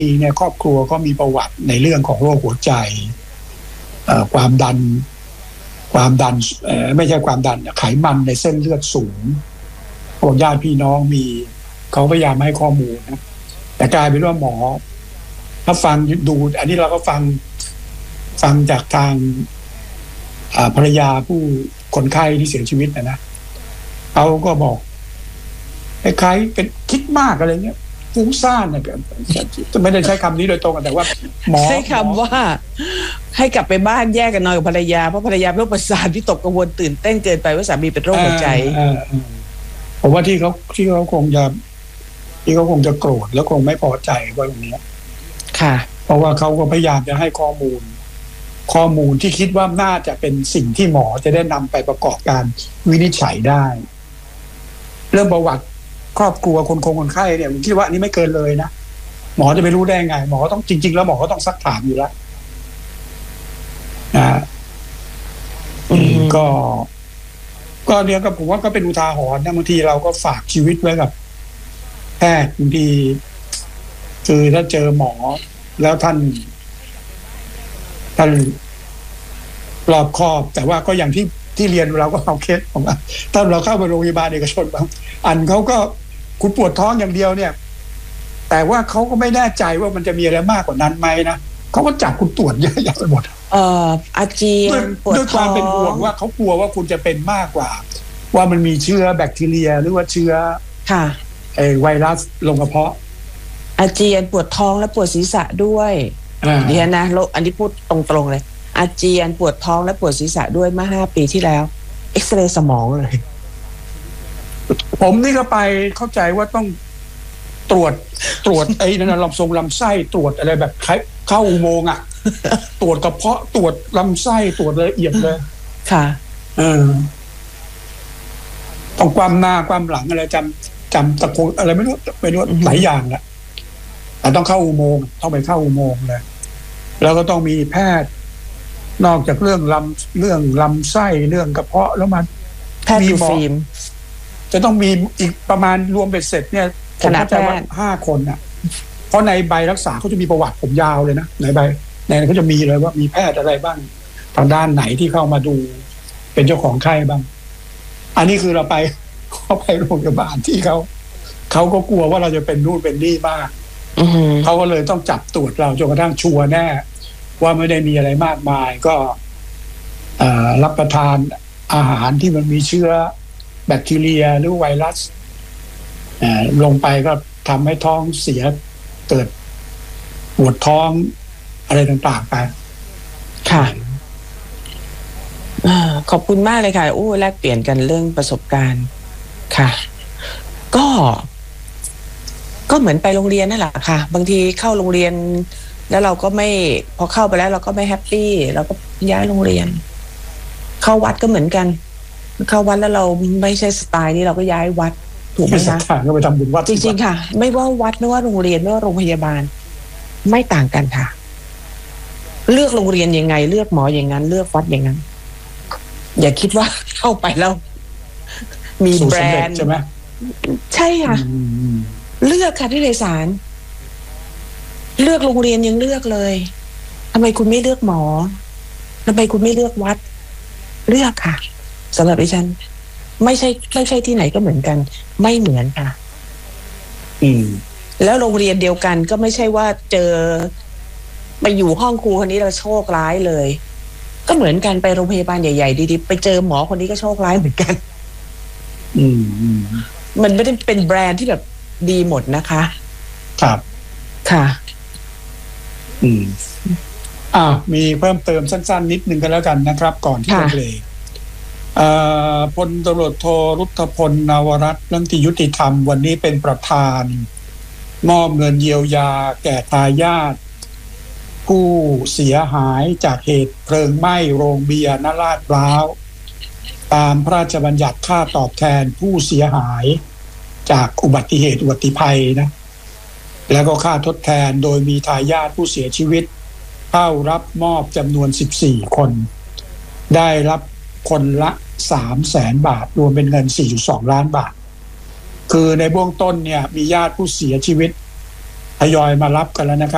เนี่ยครอบครัวก็มีประวัติในเรื่องของโรคหัวใจความดันไม่ใช่ความดันไขมันในเส้นเลือดสูงพวกญาติพี่น้องมีเขาพยายามให้ข้อมูลนะแต่กลายเป็นว่าหมอถ้าฟังดูอันนี้เราก็ฟังจากทางภรรยาผู้คนไข้ที่เสียชีวิตนะเขาก็บอกคล้ายๆเป็นคิดมากอะไรเงี้ยฟุ้งซ่านนะไม่ได้ใช้คำนี้โดยตรงแต่ว่าหมอใช้คำว่าให้กลับไปบ้านแยกกันนอนกับภรรยาเพราะภรรยาเป็นโรคประสาทที่ตกกังวลตื่นเต้นเกินไปว่าสามีเป็นโรคหัวใจผมว่าที่เขาคงจะโกรธแล้วคงไม่พอใจว่าอย่างนี้ค่ะเพราะว่าเขาก็พยายามจะให้ข้อมูลที่คิดว่าน่าจะเป็นสิ่งที่หมอจะได้นำไปประกอบการวินิจฉัยได้เรื่องประวัติครอบครัวคนไข้เนี่ยผมคิดว่าอันนี้ไม่เกินเลยนะหมอจะไปรู้ได้ไงหมอต้องจริงๆแล้วหมอก็ต้องซักถามอยู่แล้วก็เนี่ยก็ผมว่าก็เป็นอุทาหรณ์นะบางทีเราก็ฝากชีวิตไว้กับแพทย์บางทีคือถ้าเจอหมอแล้วท่านรอบคอบแต่ว่าก็อย่างที่เรียนเราก็เอาเคสผมว่าถ้าเราเข้าไปโรงพยาบาลเอกชนบางอันเขาก็คุณปวดท้องอย่างเดียวเนี่ยแต่ว่าเขาก็ไม่แน่ใจว่ามันจะมีอะไรมากกว่านั้นไหมนะเขาก็จับคุณตรวจเยอะแยะไปหมดอาเจียนปวดท้องด้วยความเป็นห่วงว่าเขากลัวว่าคุณจะเป็นมากกว่าว่ามันมีเชื้อแบคทีเรียหรือว่าเชื้อค่ะไวรัสลงกระเพาะอาเจียนปวดท้องและปวดศีรษะด้วยเดี๋ยวนะอันนี้พูดตรงๆเลยอาเจียนปวดท้องและปวดศีรษะด้วยเมื่อ5 ปีที่แล้วเอ็กซเรย์สมองเลยผมนี่ก็ไปเข้าใจว่าต้องตรวจไอ้นั่นลำไส้ตรวจอะไรแบบเข้าอุโมงค์ตรวจกระเพาะตรวจลำไส้ตรวจละเอียดเลยค่ะต้องความหน้าความหลังอะไรจำตะโกนอะไรไม่รู้หลายอย่างแหละแต่ต้องเข้าอุโมงค์ต้องไปเข้าอุโมงค์เลยแล้วก็ต้องมีแพทย์นอกจากเรื่องลำไส้เรื่องกระเพาะแล้วมันแพทย์ดูฟิล์มจะต้องมีอีกประมาณรวมเป็นเสร็จเนี่ยผมเข้าใจว่า5 คนน่ะเพราะในใบรักษาเขาจะมีประวัติผมยาวเลยนะในใบเขาจะมีเลยว่ามีแพทย์อะไรบ้างทางด้านไหนที่เข้ามาดูเป็นเจ้าของไข้บ้างอันนี้คือเราไปโรงพยาบาลที่เขาก็กลัวว่าเราจะเป็นนู่นเป็นนี่มากเขาก็เลยต้องจับตรวจเราจนกระทั่งชัวร์แน่ว่าไม่ได้มีอะไรมากมายก็รับประทานอาหารที่มันมีเชื้อแบคทีเรียหรือไวรัสลงไปก็ทำให้ท้องเสียเกิดปวดท้องอะไรต่างๆไปค่ะขอบคุณมากเลยค่ะแลกเปลี่ยนกันเรื่องประสบการณ์ค่ะก็เหมือนไปโรงเรียนนั่นแหละค่ะบางทีเข้าโรงเรียนแล้วเราก็ไม่พอเข้าไปแล้วเราก็ไม่แฮปปี้เราก็ย้ายโรงเรียนเข้าวัดก็เหมือนกันเข้าวัดแล้วเราไม่ใช่สไตล์นี้เราก็ย้ายวัดถูกไหมคะก็ไปทำบุญวัดจริงๆค่ะไม่ว่าวัดไม่ว่าโรงเรียนไม่ว่าโรงพยาบาลไม่ต่างกันค่ะเลือกโรงเรียนยังไงเลือกหมออย่างนั้นเลือกวัดอย่างนั้นอย่าคิดว่าเข้าไปแล้วมีแบรนด์ใช่ไหมใช่ค่ะเลือกค่ะที่โดยสารเลือกโรงเรียนยังเลือกเลยทำไมคุณไม่เลือกหมอทำไมคุณไม่เลือกวัดเลือกค่ะสำหรับดิฉันไม่ใช่ที่ไหนก็เหมือนกันไม่เหมือนค่ะแล้วโรงเรียนเดียวกันก็ไม่ใช่ว่าเจอไปอยู่ห้องครูคนนี้เราโชคร้ายเลยก็เหมือนกันไปโรงพยาบาลใหญ่ๆดีๆไปเจอหมอคนนี้ก็โชคร้ายเหมือนกันมันไม่ได้เป็นแบรนด์ที่แบบดีหมดนะคะครับค่ะมีเพิ่มเติมสั้นๆนิดนึงกันแล้วกันนะครับก่อนที่จะเบรกพลตำรวจโทรุทธพลนวรัตน์รัฐมนตรียุติธรรมวันนี้เป็นประธานมอบเงินเยียวยาแก่ทายาทผู้เสียหายจากเหตุเพลิงไหม้โรงเบียร์ณลาดพร้าวตามพระราชบัญญัติค่าตอบแทนผู้เสียหายจากอุบัติเหตุอุบัติภัยนะแล้วก็ค่าทดแทนโดยมีทายาทผู้เสียชีวิตเข้ารับมอบจำนวน14 คนได้รับคนละ 300,000 บาทรวมเป็นเงิน 4.2 ล้านบาทคือในเบื้องต้นเนี่ยมีญาติผู้เสียชีวิตทยอยมารับกันแล้วนะครับ